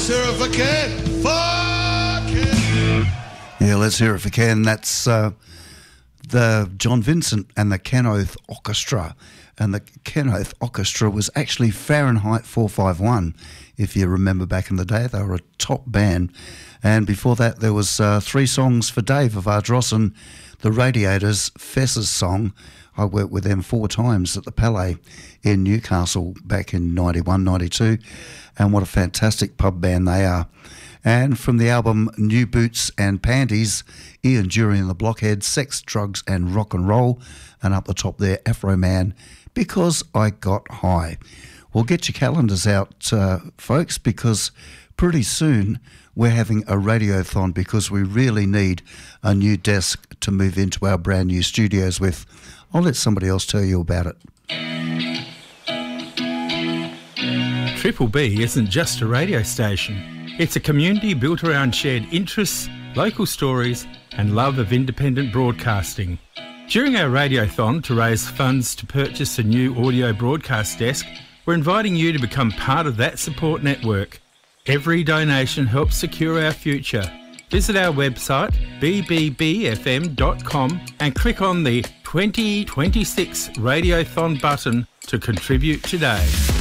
hear it for Ken. For Ken. Yeah, let's hear it for Ken. That's the John Vincent and the Kenoth Orchestra. And the Kenoth Orchestra was actually Fahrenheit 451. If you remember back in the day, they were a top band. And before that, there was 3 songs for Dave of Ardrossan, the Radiators, Fess's song. I worked with them 4 times at the Palais in Newcastle back in 91, 92. And what a fantastic pub band they are. And from the album New Boots and Panties, Ian Dury and the Blockheads, Sex, Drugs and Rock and Roll. And up the top there, Afro Man, Because I Got High. Well, get your calendars out, folks, because pretty soon we're having a radiothon because we really need a new desk to move into our brand new studios with. I'll let somebody else tell you about it. Triple B isn't just a radio station. It's a community built around shared interests, local stories and love of independent broadcasting. During our radiothon to raise funds to purchase a new audio broadcast desk, we're inviting you to become part of that support network. Every donation helps secure our future. Visit our website bbbfm.com and click on the 2026 Radiothon button to contribute today.